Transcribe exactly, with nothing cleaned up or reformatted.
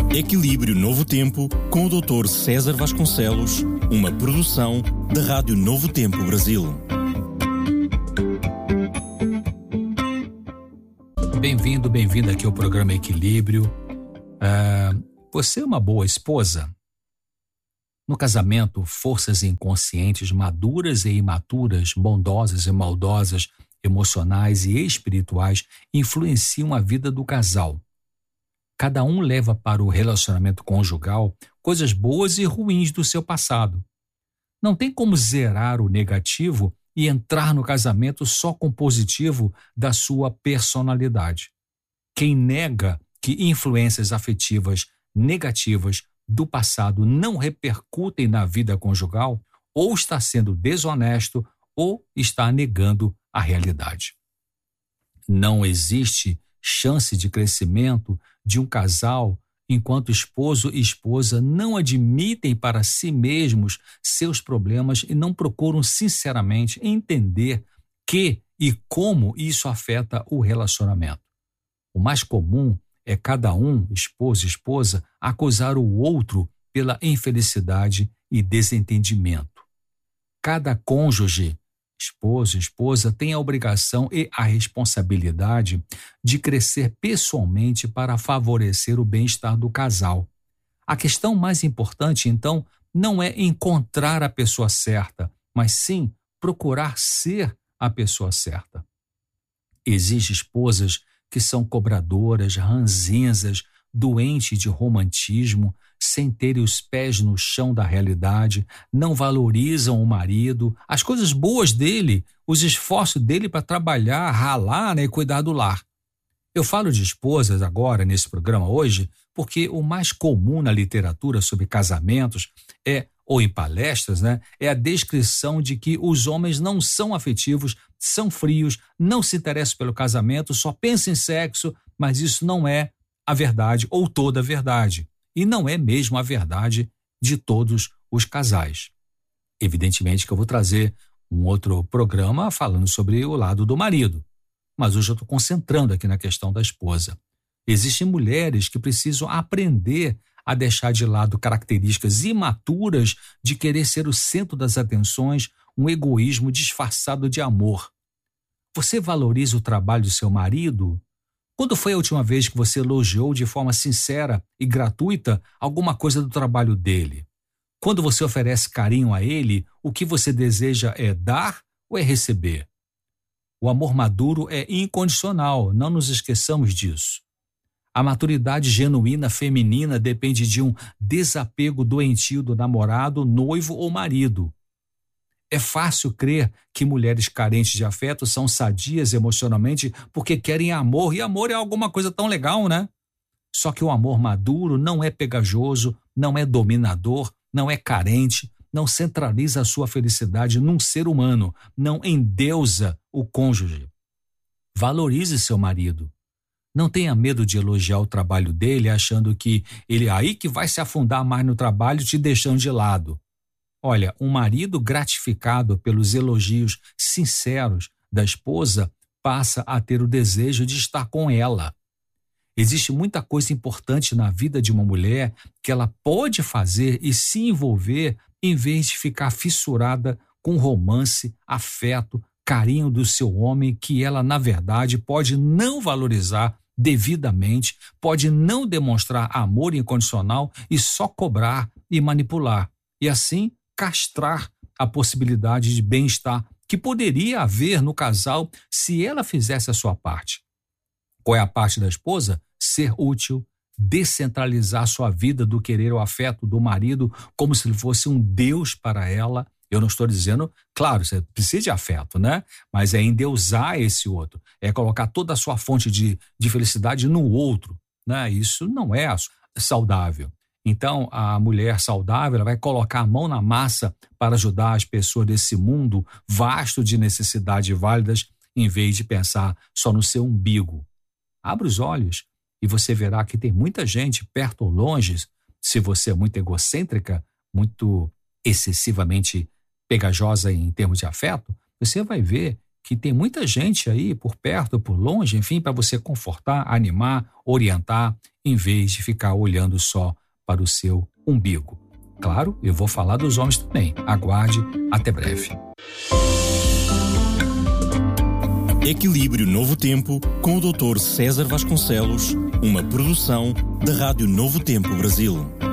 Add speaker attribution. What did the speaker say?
Speaker 1: Equilíbrio Novo Tempo, com o doutor César Vasconcelos, uma produção da Rádio Novo Tempo Brasil.
Speaker 2: Bem-vindo, bem-vinda aqui ao programa Equilíbrio. Uh, você é uma boa esposa? No casamento, forças inconscientes, maduras e imaturas, bondosas e maldosas, emocionais e espirituais, influenciam a vida do casal. Cada um leva para o relacionamento conjugal coisas boas e ruins do seu passado. Não tem como zerar o negativo e entrar no casamento só com o positivo da sua personalidade. Quem nega que influências afetivas negativas do passado não repercutem na vida conjugal, ou está sendo desonesto ou está negando a realidade. Não existe chance de crescimento de um casal enquanto esposo e esposa não admitem para si mesmos seus problemas e não procuram sinceramente entender que e como isso afeta o relacionamento. O mais comum é cada um, esposo e esposa, acusar o outro pela infelicidade e desentendimento. Cada cônjuge, esposo e esposa, tem a obrigação e a responsabilidade de crescer pessoalmente para favorecer o bem-estar do casal. A questão mais importante, então, não é encontrar a pessoa certa, mas sim procurar ser a pessoa certa. Existem esposas que são cobradoras, ranzinzas, doentes de romantismo, sem terem os pés no chão da realidade, não valorizam o marido, as coisas boas dele, os esforços dele para trabalhar, ralar, né, e cuidar do lar. Eu falo de esposas agora nesse programa hoje porque o mais comum na literatura sobre casamentos é, ou em palestras, né, é a descrição de que os homens não são afetivos, são frios, não se interessam pelo casamento, só pensam em sexo, mas isso não é a verdade ou toda a verdade. E não é mesmo a verdade de todos os casais. Evidentemente que eu vou trazer um outro programa falando sobre o lado do marido, mas hoje eu estou concentrando aqui na questão da esposa. Existem mulheres que precisam aprender a deixar de lado características imaturas de querer ser o centro das atenções, um egoísmo disfarçado de amor. Você valoriza o trabalho do seu marido? Quando foi a última vez que você elogiou de forma sincera e gratuita alguma coisa do trabalho dele? Quando você oferece carinho a ele, o que você deseja é dar ou é receber? O amor maduro é incondicional, não nos esqueçamos disso. A maturidade genuína feminina depende de um desapego doentio do namorado, noivo ou marido. É fácil crer que mulheres carentes de afeto são sadias emocionalmente porque querem amor, e amor é alguma coisa tão legal, né? Só que o amor maduro não é pegajoso, não é dominador, não é carente, não centraliza a sua felicidade num ser humano, não endeusa o cônjuge. Valorize seu marido. Não tenha medo de elogiar o trabalho dele achando que ele é aí que vai se afundar mais no trabalho te deixando de lado. Olha, um marido gratificado pelos elogios sinceros da esposa passa a ter o desejo de estar com ela. Existe muita coisa importante na vida de uma mulher que ela pode fazer e se envolver em vez de ficar fissurada com romance, afeto, carinho do seu homem que ela, na verdade, pode não valorizar devidamente, pode não demonstrar amor incondicional e só cobrar e manipular. E assim, castrar a possibilidade de bem-estar que poderia haver no casal se ela fizesse a sua parte. Qual é a parte da esposa? Ser útil, descentralizar sua vida do querer ou afeto do marido como se ele fosse um Deus para ela. Eu não estou dizendo, claro, você precisa de afeto, né? Mas é endeusar esse outro, é colocar toda a sua fonte de, de felicidade no outro, né? Isso não é saudável. Então, a mulher saudável ela vai colocar a mão na massa para ajudar as pessoas desse mundo vasto de necessidades válidas, em vez de pensar só no seu umbigo. Abra os olhos e você verá que tem muita gente perto ou longe, se você é muito egocêntrica, muito excessivamente pegajosa em termos de afeto, você vai ver que tem muita gente aí por perto, por longe, enfim, para você confortar, animar, orientar, em vez de ficar olhando só para o seu umbigo. Claro, eu vou falar dos homens também. Aguarde, até breve.
Speaker 1: Equilíbrio Novo Tempo, com o doutor César Vasconcelos, uma produção da Rádio Novo Tempo Brasil.